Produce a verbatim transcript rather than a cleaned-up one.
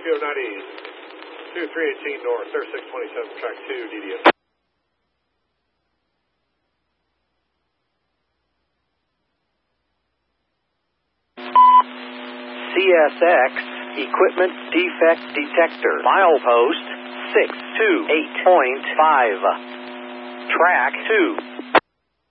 Scorpio ninety, two three eighteen north, thirty-six twenty-seven, track two, D D S. C S X Equipment Defect Detector. Milepost six two eight point five. Track two.